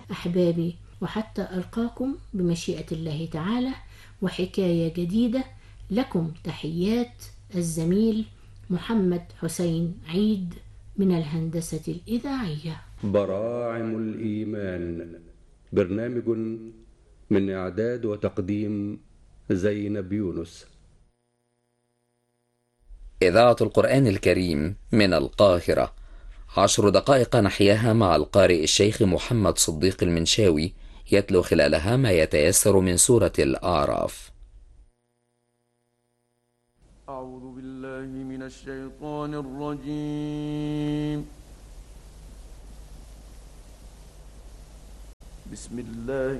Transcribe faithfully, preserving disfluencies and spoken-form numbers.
أحبابي، وحتى ألقاكم بمشيئة الله تعالى وحكاية جديدة، لكم تحيات الزميل محمد حسين عيد من الهندسة الإذاعية. براعم الإيمان، برنامج من إعداد وتقديم زينب يونس. إذاعة القرآن الكريم من القاهرة، عشر دقائق نحياها مع القارئ الشيخ محمد صديق المنشاوي، يتلو خلالها ما يتيسر من سورة الأعراف. أعوذ بالله من الشيطان الرجيم. بسم الله